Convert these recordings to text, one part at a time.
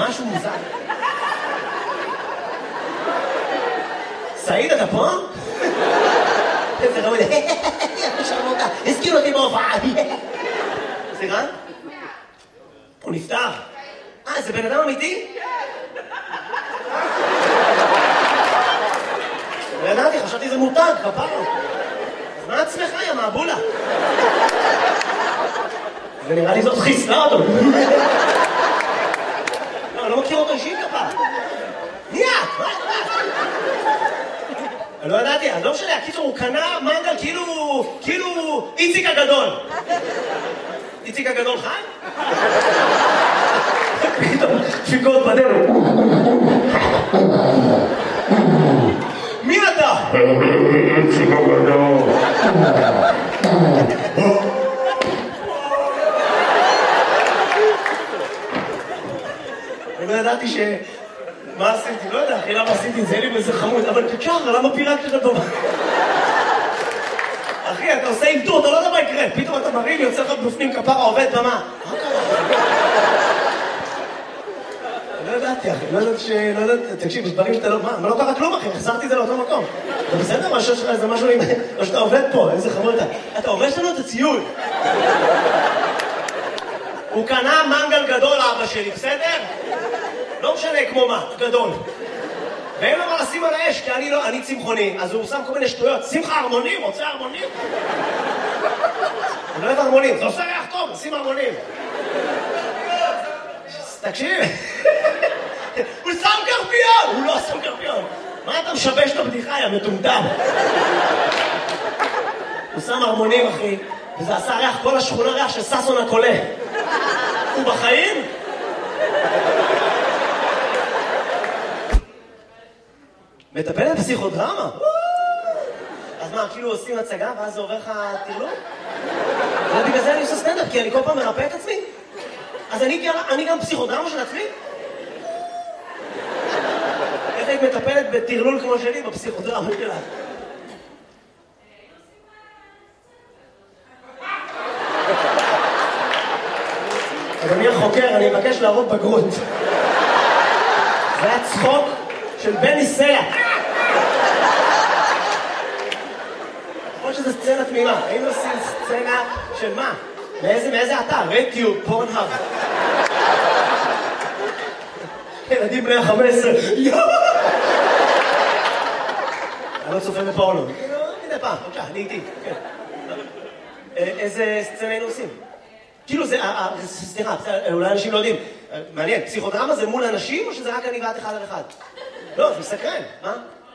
משהו מוזר. סעיד, אתה פה? איזה ראוי, שמעו אותה, הזכירו אותי בהופעה. סליחה? הוא נפטר. זה בן אדם אמיתי? לא ידעתי, חשבתי זה מותג, כפרה. אז מה עצמך, יא מעבולה? ונראה לי זאת חיסלה אותו. לא, אני לא מכיר אותו אישית כפרה. מי את? מה את? אני לא ידעתי, אז לא משנה, הקיצור הוא קנה מנגל כאילו איציק הגדול. איציק הגדול חי? פתאום, דפיקות בדלת. מי אתה? איציק הגדול. אני לא ידעתי מה עשיתי? לא יודע, אחי, למה עשיתי את זה? לי באיזה חמוד, אבל תשאר, למה פירקת את הדומה? אחי, אתה עושה אימתור, אתה לא יודע מה יקרה. פתאום אתה מרים, יוצא לך בפנים כפרה, עובד במה. מה קרה? לא ידעתי, אחי, לא יודעת, תקשיב, יש דברים שאתה לא... מה לא קרה כלום, אחי? החזרתי את זה לאותו מקום. אתה בסדר? משהו שלך, זה משהו עם... או שאתה עובד פה, איזה חמוד אתה. אתה הורש לנו את הציון. הוא קנה מנגל גדול, אבא שלי, בסדר? לא משנה כמו מה, גדול. ואין לו מה לשים על האש, כי אני צמחוני, אז הוא שם כל מיני שטויות. שים לך הרמונים, רוצה הרמונים? אני לא אוהב הרמונים, זה עושה ריח טוב, שים הרמונים. תקשיב, הוא שם קרפיון! הוא לא שם קרפיון. מה אתה משבש את הבדיחה, יא מטומטם? הוא שם הרמונים, אחי, וזה עשה ריח, כל השכונה ריח של ססון הקולה. הוא בחיים? מטפל בפסיכודרמה? אז מה, כאילו עושים הצגה ואז זה עובר לך תרלום? ובגלל זה אני עושה סטנדאפ, כי אני כל פעם מרפא את עצמי. אז אני גם פסיכודרמה של עצמי? איך היית מטפלת בתרלול כמו שלי בפסיכודרמה שלה? אדוני החוקר, אני מבקש להראות בגרות. זה היה צחוק של בני סלע. כמו שזה סצנה תמימה. היינו עושים סצנה של מה? מאיזה אתר? רדיו, פורנהאב. ילדים בני ה-15. אני לא צופה בפורנו. מדי פעם, בבקשה, אני איתי. איזה סצנה היינו עושים? כאילו זה, סליחה, אולי אנשים לא יודעים. מעניין, פסיכודרמה זה מול אנשים או שזה רק אני ואת אחד על אחד? לא, זה מסקרן, מה?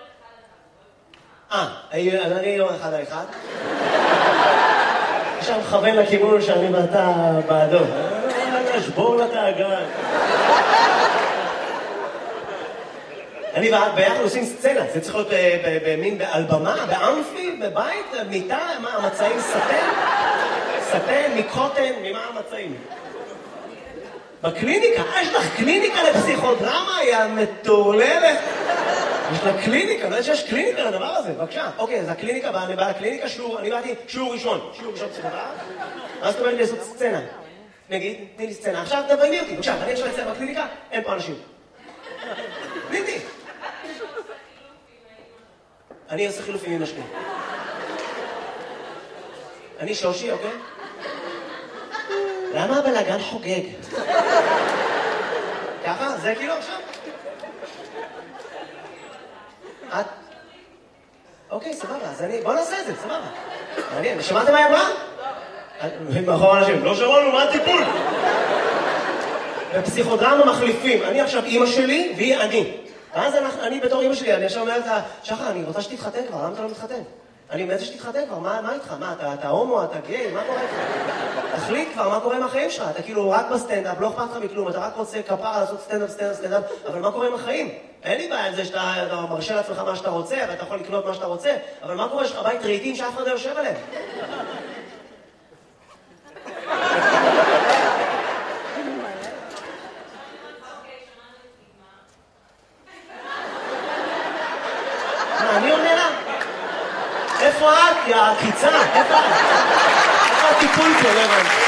אני לא אחד על אחד. עכשיו מכוון לכיוון שאני ואתה בעדו. שבור לתאגן. אני ואת ביחד עושים סצנה. זה צריך להיות במין באלבמה, באמפי, בבית, מיטה, מה המצעים סטן? סטן, מקוטן, ממה המצעים? בקליניקה, יש לך קליניקה לפסיכודרמה, היא המטורללת. יש לה קליניקה, לא יודע שיש קליניקה לדבר הזה, בבקשה. אוקיי, אז הקליניקה, אני בא לקליניקה, אני באתי שיעור ראשון פסיכודרמה, אז אתה אומר לי לעשות סצנה. נגיד, תני לי סצנה, עכשיו תביימי אותי, בבקשה, אני עכשיו אצלם בקליניקה, אין פה אנשים. תני. אני עושה חילופים עם השני. אני שושי, אוקיי? למה הבלגן חוגג? ככה? זה כאילו עכשיו? את? אוקיי, סבבה, אז בוא נעשה את זה, סבבה. מעניין, שמעתם מה היא אמרה? מאחור אנשים, לא שמענו, מה הטיפול? בפסיכודרמה מחליפים, אני עכשיו אמא שלי והיא אני. ואז אני בתור אמא שלי, אני עכשיו אומרת לה, שחר, אני רוצה שתתחתן כבר, למה אתה לא מתחתן? אני מנסה שתתחתן כבר, מה איתך? מה, אתה הומו, אתה גיי, מה קורה איתך? תחליט כבר, מה קורה עם החיים שלך? אתה כאילו רק בסטנדאפ, לא אכפת לך מכלום, אתה רק רוצה כפרה לעשות סטנדאפ, אבל מה קורה עם החיים? אין לי בעיה עם זה שאתה מרשה לעצמך מה שאתה רוצה, ואתה יכול לקנות מה שאתה רוצה, אבל מה קורה? יש לך בית רהיטים שאף אחד לא יושב עליהם? אני עונה לה? איפה את, יא עקיצה? איפה הטיפול פה, לא הבנתי?